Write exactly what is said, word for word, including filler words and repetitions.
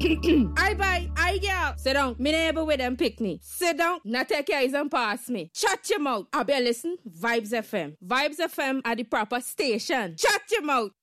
I buy, I girl. Sit down. Me neighbor with them pick me. Sit down. Not take your eyes and pass me. Shut your mouth. I better listen. Vibes F M. Vibes F M are the proper station. Shut your mouth.